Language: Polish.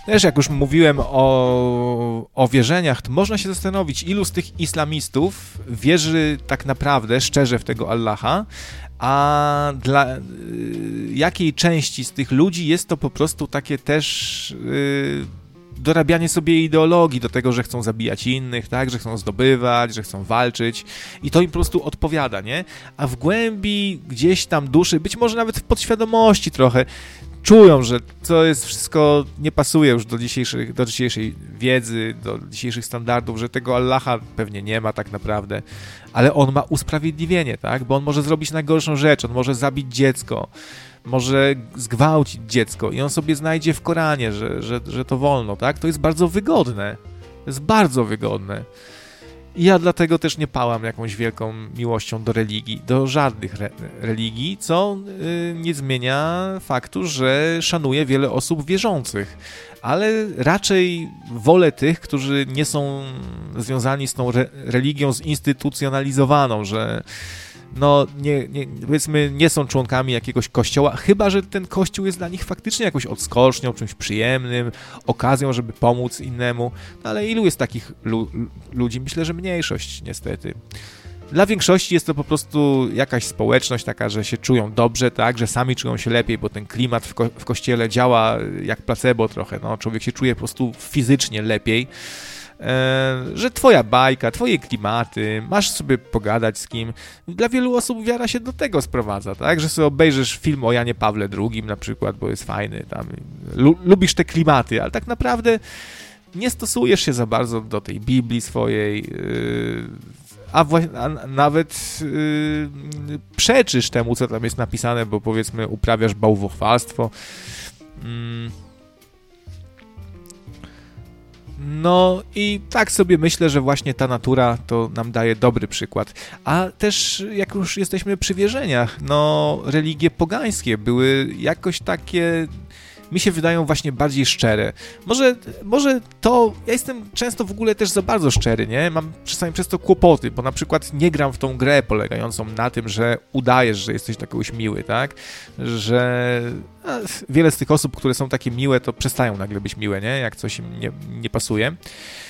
Też jak już mówiłem o wierzeniach, to można się zastanowić, ilu z tych islamistów wierzy tak naprawdę szczerze w tego Allaha, a dla jakiej części z tych ludzi jest to po prostu takie też dorabianie sobie ideologii do tego, że chcą zabijać innych, tak, że chcą zdobywać, że chcą walczyć i to im po prostu odpowiada, nie? A w głębi gdzieś tam duszy, być może nawet w podświadomości trochę, czują, że to jest wszystko, nie pasuje już do dzisiejszej wiedzy, do dzisiejszych standardów, że tego Allaha pewnie nie ma tak naprawdę, ale on ma usprawiedliwienie, tak? Bo on może zrobić najgorszą rzecz, on może zabić dziecko, może zgwałcić dziecko i on sobie znajdzie w Koranie, że to wolno, tak? To jest bardzo wygodne. To jest bardzo wygodne. I ja dlatego też nie pałam jakąś wielką miłością do religii, do żadnych religii, co nie zmienia faktu, że szanuję wiele osób wierzących, ale raczej wolę tych, którzy nie są związani z tą religią zinstytucjonalizowaną, że no, powiedzmy, nie są członkami jakiegoś kościoła, chyba że ten kościół jest dla nich faktycznie jakąś odskocznią, czymś przyjemnym, okazją, żeby pomóc innemu. No, ale ilu jest takich ludzi? Myślę, że mniejszość, niestety. Dla większości jest to po prostu jakaś społeczność taka, że się czują dobrze, tak, że sami czują się lepiej, bo ten klimat w kościele działa jak placebo trochę. No, człowiek się czuje po prostu fizycznie lepiej. Że twoja bajka, twoje klimaty, masz sobie pogadać z kim. Dla wielu osób wiara się do tego sprowadza, tak? Że sobie obejrzysz film o Janie Pawle II na przykład, bo jest fajny, tam lubisz te klimaty, ale tak naprawdę nie stosujesz się za bardzo do tej Biblii swojej, a nawet przeczysz temu, co tam jest napisane, bo powiedzmy uprawiasz bałwochwalstwo. No i tak sobie myślę, że właśnie ta natura to nam daje dobry przykład. A też jak już jesteśmy przy wierzeniach, no religie pogańskie były jakoś takie, mi się wydają właśnie bardziej szczere. Może to, ja jestem często w ogóle też za bardzo szczery, nie? Mam czasami przez to kłopoty, bo na przykład nie gram w tą grę polegającą na tym, że udajesz, że jesteś do kogoś miły, tak? Że wiele z tych osób, które są takie miłe, to przestają nagle być miłe, nie? Jak coś im nie pasuje.